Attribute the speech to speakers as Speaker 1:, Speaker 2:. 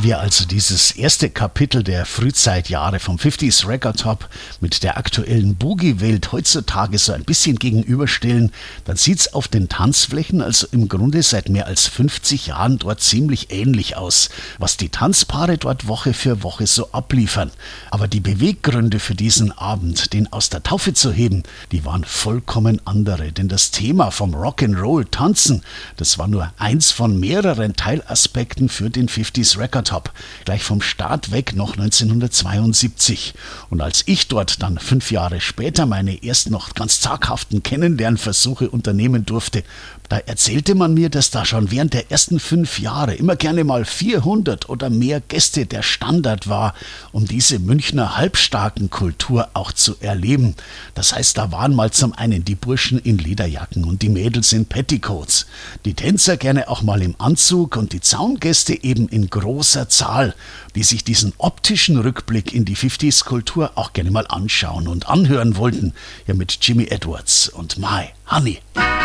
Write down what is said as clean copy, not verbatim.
Speaker 1: Wenn wir also dieses erste Kapitel der Frühzeitjahre vom 50s Record Top mit der aktuellen Boogie-Welt heutzutage so ein bisschen gegenüberstellen, dann sieht's auf den Tanzflächen also im Grunde seit mehr als 50 Jahren dort ziemlich ähnlich aus, was die Tanzpaare dort Woche für Woche so abliefern. Aber die Beweggründe für diesen Abend, den aus der Taufe zu heben, die waren vollkommen andere, denn das Thema vom Rock'n'Roll Tanzen, das war nur eins von mehreren Teilaspekten für den 50s Record Top, gleich vom Start weg noch 1972. Und als ich dort dann 5 Jahre später meine erst noch ganz zaghaften Kennenlernversuche unternehmen durfte, da erzählte man mir, dass da schon während der ersten 5 Jahre immer gerne mal 400 oder mehr Gäste der Standard war, um diese Münchner halbstarken Kultur auch zu erleben. Das heißt, da waren mal zum einen die Burschen in Lederjacken und die Mädels in Petticoats, die Tänzer gerne auch mal im Anzug und die Zaungäste eben in großer Zahl, die sich diesen optischen Rückblick in die 50s-Kultur auch gerne mal anschauen und anhören wollten, ja mit Jimmy Edwards und My Honey.